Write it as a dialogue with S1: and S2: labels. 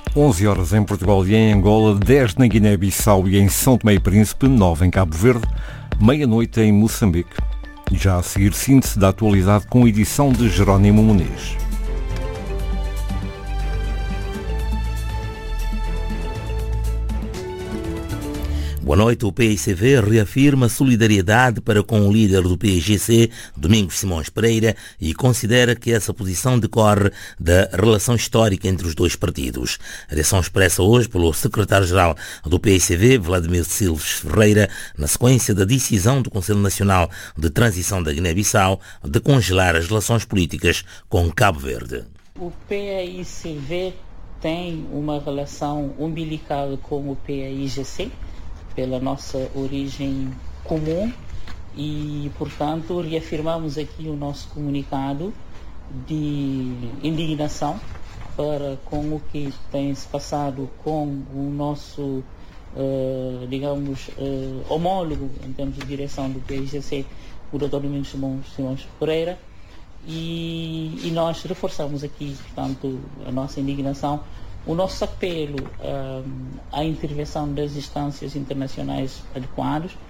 S1: 11 horas em Portugal e em Angola, 10 na Guiné-Bissau e em São Tomé e Príncipe, 9 em Cabo Verde, meia-noite em Moçambique. Já a seguir, síntese da atualidade com a edição de Jerónimo Muniz.
S2: Boa noite. O PICV reafirma solidariedade para com o líder do PIGC, Domingos Simões Pereira, e considera que essa posição decorre da relação histórica entre os dois partidos. A direção expressa hoje pelo secretário-geral do PICV, Vladimir Silves Ferreira, na sequência da decisão do Conselho Nacional de Transição da Guiné-Bissau de congelar as relações políticas com Cabo Verde.
S3: O PICV tem uma relação umbilical com o PAIGC, pela nossa origem comum e, portanto, reafirmamos aqui o nosso comunicado de indignação para com o que tem se passado com o nosso, homólogo em termos de direção do PIGC, o Dr. Domingos Simões Pereira, e nós reforçamos aqui, portanto, a nossa indignação, o nosso apelo à intervenção das instâncias internacionais adequadas,